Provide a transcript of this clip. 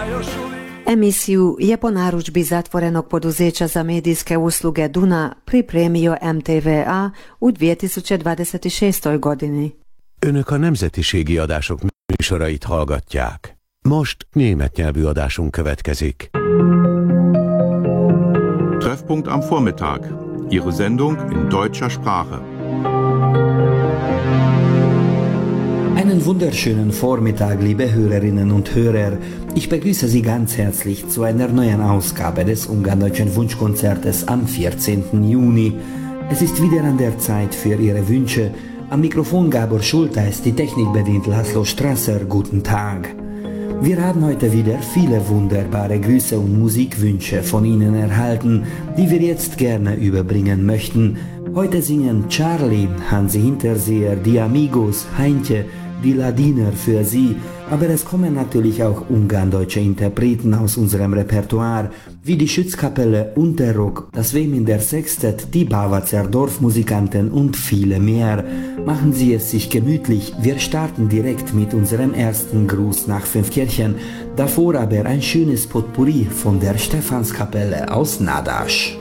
Emisiju je po narudžbi zatvorenog poduzeća za medijske usluge Duna pripremio MTVA u 2026. godini. Önök a nemzetiségi adások műsorait hallgatják. Most német nyelvű adásunk következik. Treffpunkt am Vormittag. Ihre Sendung in deutscher Sprache. Einen wunderschönen Vormittag, liebe Hörerinnen und Hörer. Ich begrüße Sie ganz herzlich zu einer neuen Ausgabe des Ungarndeutschen Wunschkonzertes am 14. Juni. Es ist wieder an der Zeit für Ihre Wünsche. Am Mikrofon Gábor Schulteis, die Technik bedient László Strasser. Guten Tag. Wir haben heute wieder viele wunderbare Grüße und Musikwünsche von Ihnen erhalten, die wir jetzt gerne überbringen möchten. Heute singen Charlie, Hansi Hinterseher, die Amigos, Heintje, die Ladiner für Sie, aber es kommen natürlich auch ungarndeutsche Interpreten aus unserem Repertoire, wie die Schützkapelle Unterrock, das Weminder Sextett, die Bavazer Dorfmusikanten und viele mehr. Machen Sie es sich gemütlich, wir starten direkt mit unserem ersten Gruß nach Fünfkirchen, davor aber ein schönes Potpourri von der Stephanskapelle aus Nadasch.